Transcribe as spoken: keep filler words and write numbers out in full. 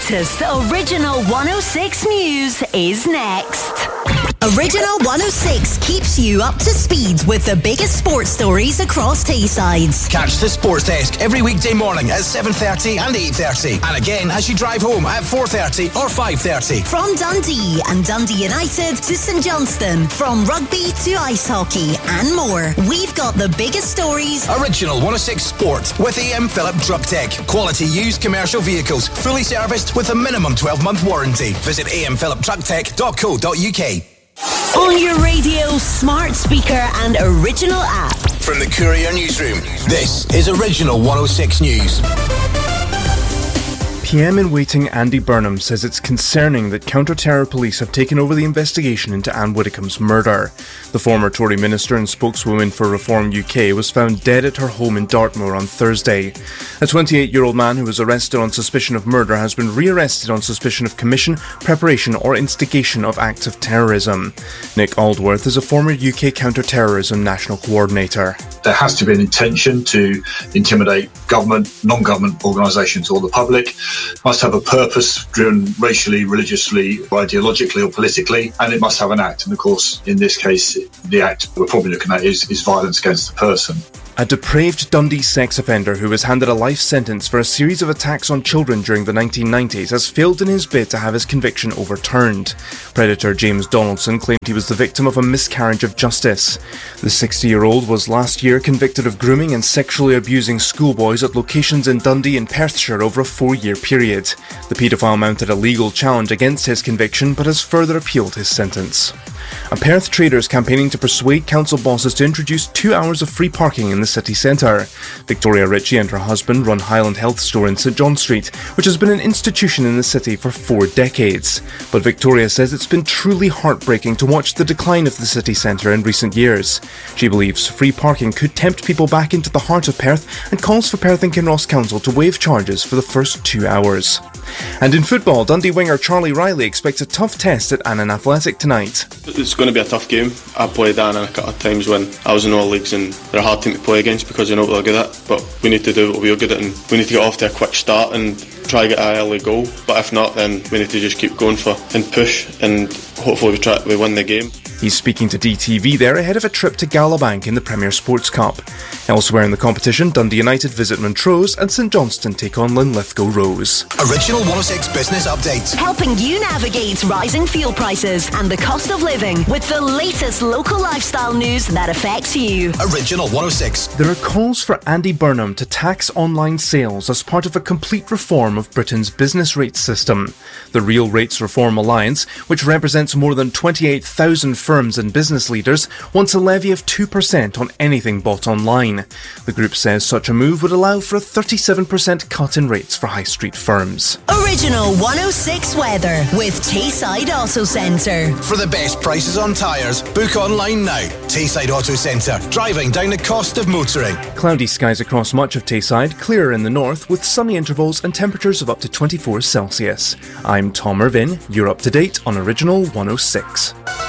latest Original one oh six news is next. Original one oh six keeps you up to speed with the biggest sports stories across Taysides. Catch the Sports Desk every weekday morning at seven thirty and eight thirty. And again as you drive home at four thirty or five thirty. From Dundee and Dundee United to St Johnstone, from rugby to ice hockey and more, we've got the biggest stories. Original one oh six Sport with A M Phillip Truck Tech. Quality used commercial vehicles, fully serviced with a minimum twelve month warranty. Visit a m phillip truck tech dot co dot u k. On your radio, smart speaker and original app. From the Courier Newsroom, this is Original one oh six News. P M in waiting Andy Burnham says it's concerning that counter-terror police have taken over the investigation into Anne Widdecombe's murder. The former Tory minister and spokeswoman for Reform U K was found dead at her home in Dartmoor on Thursday. A twenty-eight-year-old man who was arrested on suspicion of murder has been re-arrested on suspicion of commission, preparation or instigation of acts of terrorism. Nick Aldworth is a former U K counter-terrorism national coordinator. There has to be an intention to intimidate government, non-government organisations or the public. Must have a purpose driven racially, religiously, ideologically or politically, and it must have an act. And of course, in this case, the act we're probably looking at is, is violence against the person. A depraved Dundee sex offender who was handed a life sentence for a series of attacks on children during the nineteen nineties has failed in his bid to have his conviction overturned. Predator James Donaldson claimed he was the victim of a miscarriage of justice. The sixty-year-old was last year convicted of grooming and sexually abusing schoolboys at locations in Dundee and Perthshire over a four-year period. The paedophile mounted a legal challenge against his conviction but has further appealed his sentence. A Perth trader is campaigning to persuade council bosses to introduce two hours of free parking in the city centre. Victoria Ritchie and her husband run Highland Health Store in St John Street, which has been an institution in the city for four decades. But Victoria says it's been truly heartbreaking to watch the decline of the city centre in recent years. She believes free parking could tempt people back into the heart of Perth and calls for Perth and Kinross Council to waive charges for the first two hours. And in football, Dundee winger Charlie Riley expects a tough test at Annan Athletic tonight. It's going to be a tough game. I played Annan a couple of times when I was in all leagues and they're a hard team to play against because you know what they're good at, but we need to do what we're good at and we need to get off to a quick start and try to get an early goal, but if not then we need to just keep going for and push and hopefully we try we win the game. He's speaking to D T V there ahead of a trip to Galabank in the Premier Sports Cup. Elsewhere in the competition, Dundee United visit Montrose and St Johnstone take on Linlithgow Rose. Original one oh six Business Update. Helping you navigate rising fuel prices and the cost of living with the latest local lifestyle news that affects you. Original one oh six. There are calls for Andy Burnham to tax online sales as part of a complete reform of Britain's business rates system. The Real Rates Reform Alliance, which represents more than twenty-eight thousand firms and business leaders, wants a levy of two percent on anything bought online. The group says such a move would allow for a thirty-seven percent cut in rates for high street firms. Original one oh six weather with Tayside Auto Centre. For the best prices on tyres, book online now. Tayside Auto Centre, driving down the cost of motoring. Cloudy skies across much of Tayside, clearer in the north with sunny intervals and temperatures of up to twenty-four Celsius. I'm Tom Irvin, you're up to date on Original one oh six.